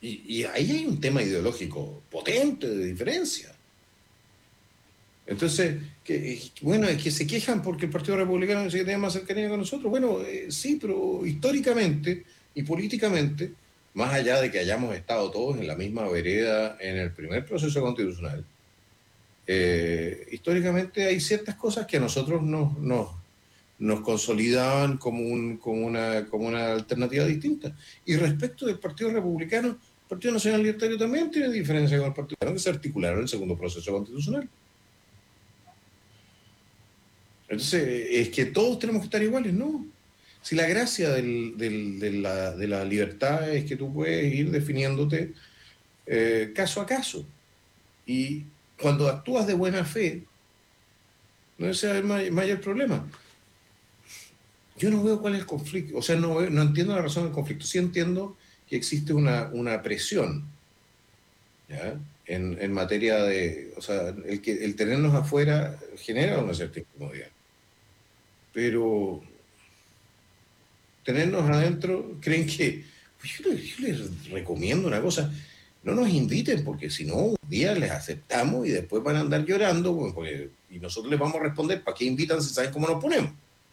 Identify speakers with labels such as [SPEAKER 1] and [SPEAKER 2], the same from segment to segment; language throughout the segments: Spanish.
[SPEAKER 1] Y ahí hay un tema ideológico potente de diferencia. Entonces, bueno, es que se quejan porque el Partido Republicano dice que tiene más cercanía con nosotros. Bueno, sí, pero históricamente y políticamente, más allá de que hayamos estado todos en la misma vereda en el primer proceso constitucional, históricamente hay ciertas cosas que a nosotros nos consolidaban como una alternativa distinta. Y respecto del Partido Republicano, el Partido Nacional Libertario también tiene diferencia con el Partido Republicano, que se articularon en el segundo proceso constitucional. Entonces, es que todos tenemos que estar iguales, ¿no? Si la gracia de la libertad es que tú puedes ir definiéndote caso a caso. Y cuando actúas de buena fe, no ese es el mayor problema. Yo no veo cuál es el conflicto, o sea, no entiendo la razón del conflicto. Sí entiendo que existe una presión, ¿ya? En materia de, o sea, el tenernos afuera genera una cierta incomodidad. Pero tenernos adentro, creen que... Yo les recomiendo una cosa, no nos inviten porque si no, un día les aceptamos y después van a andar llorando y nosotros les vamos a responder, ¿para qué invitan si saben cómo nos ponemos?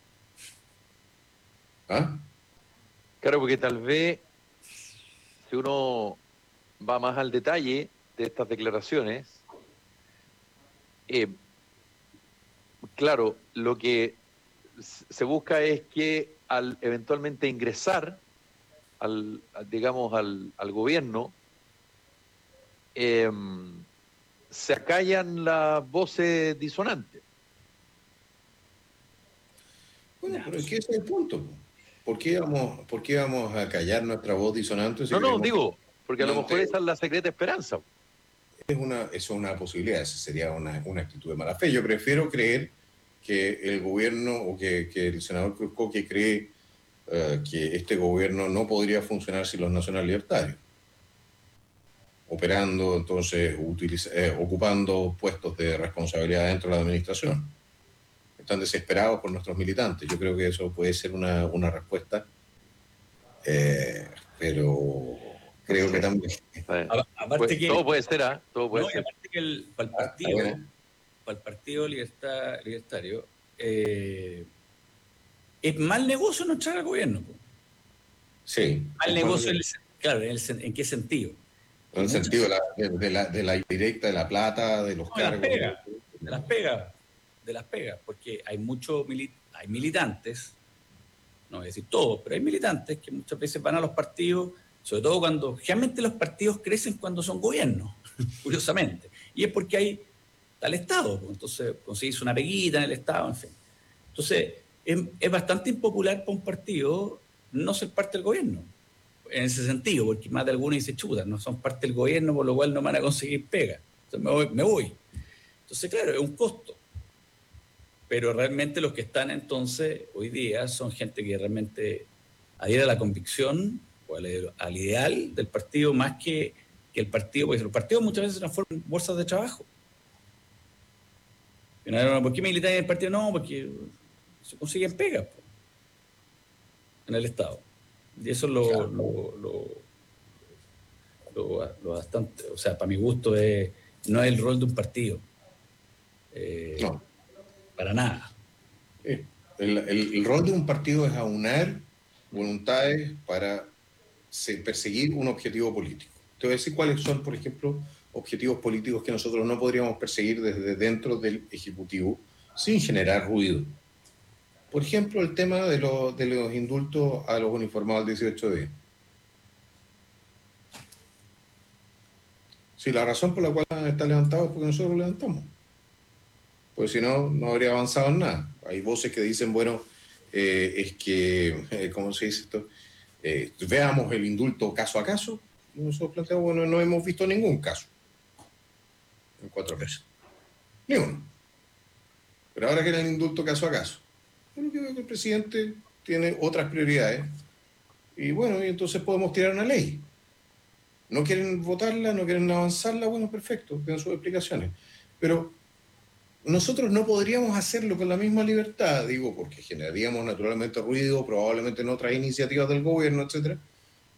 [SPEAKER 1] ¿Ah?
[SPEAKER 2] Claro, porque tal vez si uno va más al detalle de estas declaraciones, claro, lo que se busca es que al eventualmente ingresar digamos, al gobierno, se acallan las voces disonantes.
[SPEAKER 1] Bueno, pero es que ese es el punto. ¿Por qué vamos a callar nuestra voz disonante si
[SPEAKER 2] No,
[SPEAKER 1] queremos
[SPEAKER 2] digo, porque a lo mejor
[SPEAKER 1] que
[SPEAKER 2] esa es la secreta esperanza.
[SPEAKER 1] eso es una posibilidad, esa sería una actitud de mala fe. Yo prefiero creer que el gobierno o que el senador Cruzcoque cree que este gobierno no podría funcionar sin los nacionales libertarios, operando, entonces, ocupando puestos de responsabilidad dentro de la administración. Están desesperados por nuestros militantes. Yo creo que eso puede ser una respuesta, pero creo que también...
[SPEAKER 3] Aparte que,
[SPEAKER 2] todo puede ser, ¿ah? Todo puede ser.
[SPEAKER 3] Aparte que para el partido libertario, es mal negocio no entrar al gobierno.
[SPEAKER 1] Sí.
[SPEAKER 3] Mal negocio, claro, ¿en qué sentido?
[SPEAKER 1] En el sentido de la indirecta, de la plata, de los cargos.
[SPEAKER 3] De las pegas, porque hay hay militantes, no voy a decir todos, pero hay militantes que muchas veces van a los partidos, sobre todo generalmente los partidos crecen cuando son gobiernos, curiosamente, y es porque hay tal Estado, entonces conseguís una peguita en el Estado, en fin. Entonces, es bastante impopular para un partido no ser parte del gobierno, en ese sentido, porque más de algunos dicen, chuta, no son parte del gobierno, por lo cual no van a conseguir pega. Entonces me voy. Entonces, claro, es un costo. Pero realmente los que están entonces hoy día son gente que realmente adhiere a la convicción o al ideal del partido más que el partido, porque los partidos muchas veces se transforman en bolsas de trabajo. ¿Por qué militan en el partido? No, porque se consiguen pegas en el Estado. Y eso es lo bastante, o sea, para mi gusto no es el rol de un partido.
[SPEAKER 1] No.
[SPEAKER 3] Para nada.
[SPEAKER 1] El rol de un partido es aunar voluntades para perseguir un objetivo político. Te voy a decir cuáles son, por ejemplo, objetivos políticos que nosotros no podríamos perseguir desde dentro del Ejecutivo sin generar ruido. Por ejemplo, el tema de los indultos a los uniformados del 18D. Si la razón por la cual está levantado es porque nosotros lo levantamos. Pues si no, no habría avanzado en nada. Hay voces que dicen, bueno, es que, ¿cómo se dice esto? Veamos el indulto caso a caso. Y nosotros planteamos, bueno, no hemos visto ningún caso en 4 meses. Ni uno. Pero ahora que era el indulto caso a caso. Yo creo que el presidente tiene otras prioridades. Y bueno, y entonces podemos tirar una ley. No quieren votarla, no quieren avanzarla, bueno, perfecto, tienen sus explicaciones. Pero nosotros no podríamos hacerlo con la misma libertad, digo, porque generaríamos naturalmente ruido, probablemente en otras iniciativas del gobierno, etcétera,